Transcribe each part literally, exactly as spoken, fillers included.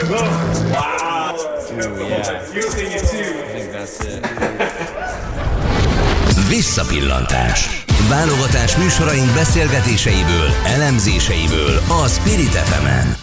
Visszapillantás. Válogatás műsoraink beszélgetéseiből, elemzéseiből a Spirit ef emen.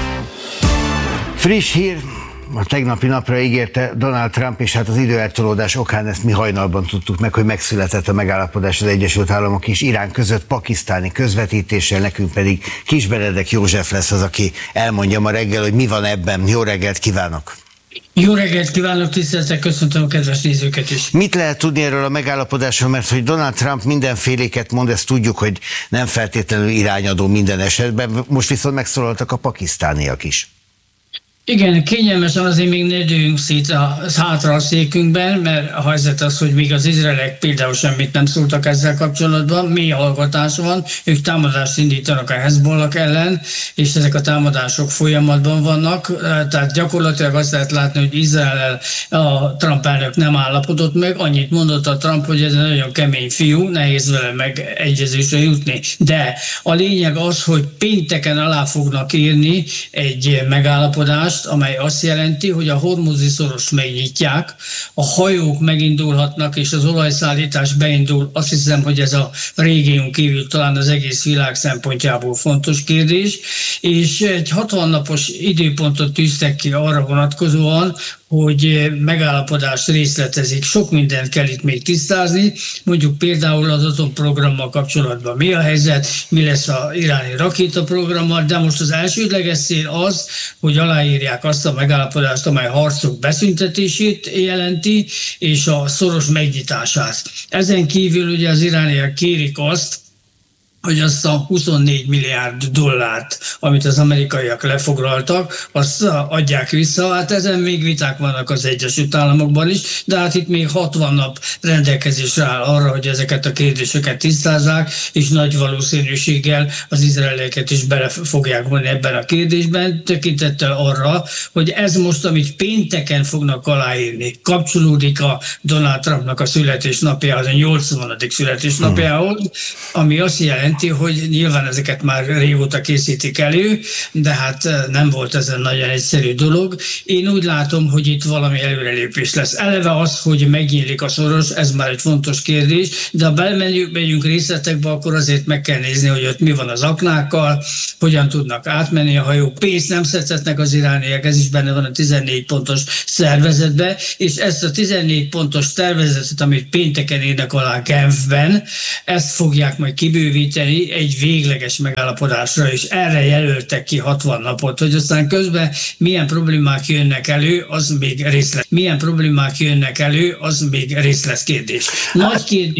Friss hír, a tegnapi napra ígérte Donald Trump, és hát az időeltolódás okán ezt mi hajnalban tudtuk meg, hogy megszületett a megállapodás az Egyesült Államok és Irán között pakisztáni közvetítéssel, nekünk pedig Kiss Benedek József lesz az, aki elmondja ma reggel, hogy mi van ebben. Jó reggelt kívánok! Jó reggelt kívánok, tiszteltek, köszöntöm a kedves nézőket is. Mit lehet tudni erről a megállapodásról, mert hogy Donald Trump mindenféléket mond, ezt tudjuk, hogy nem feltétlenül irányadó minden esetben, most viszont megszólaltak a pakisztániak is. Igen, kényelmesen azért még ne dőjünk szét a hátra a székünkben, mert a helyzet az, hogy még az izraelek például semmit nem szóltak ezzel kapcsolatban, mély hallgatás van, ők támadást indítanak a Hezbollah ellen, és ezek a támadások folyamatban vannak, tehát gyakorlatilag azt lehet látni, hogy Izrael a Trump elnök nem állapodott meg, annyit mondott a Trump, hogy ez egy nagyon kemény fiú, nehéz vele megegyezésre jutni, de a lényeg az, hogy pénteken alá fognak írni egy megállapodást, amely azt jelenti, hogy a Hormuzi szorost megnyitják, a hajók megindulhatnak, és az olajszállítás beindul. Azt hiszem, hogy ez a régión kívül talán az egész világ szempontjából fontos kérdés, és egy hatvan napos időpontot tűztek ki arra vonatkozóan, hogy megállapodást részletezik. Sok mindent kell itt még tisztázni, mondjuk például az atomprogrammal kapcsolatban mi a helyzet, mi lesz az iráni rakétaprogrammal, de most az elsődleges cél az, hogy aláírják azt a megállapodást, amely harcok beszüntetését jelenti, és a szoros megnyitását. Ezen kívül ugye az irániak kérik azt, hogy azt a huszonnégy milliárd dollárt, amit az amerikaiak lefoglaltak, azt adják vissza. Hát ezen még viták vannak az Egyesült Államokban is, de hát itt még hatvan nap rendelkezésre áll arra, hogy ezeket a kérdéseket tisztázzák, és nagy valószínűséggel az izraelieket is bele fogják vonni ebben a kérdésben, tekintettel arra, hogy ez most, amit pénteken fognak aláírni, kapcsolódik a Donald Trumpnak a születésnapjához, a nyolcvanadik születésnapjához, ami azt jelenti, hogy nyilván ezeket már régóta készítik elő, de hát nem volt ez egy nagyon egyszerű dolog. Én úgy látom, hogy itt valami előrelépés lesz. Eleve az, hogy megnyílik a szoros, ez már egy fontos kérdés, de ha belemegyünk részletekbe, akkor azért meg kell nézni, hogy ott mi van az aknákkal, hogyan tudnak átmenni a hajók. Pénzt nem szedhetnek az irániak, ez is benne van a tizennégy pontos szervezetben, és ezt a tizennégy pontos tervezetet, amit pénteken írnak alá Genfben, ezt fogják majd kibővíteni egy végleges megállapodásra, és erre jelöltek ki hatvan napot, hogy aztán közben milyen problémák jönnek elő, az még részlet. Milyen problémák jönnek elő, az még részletkérdés. Nagy kérdés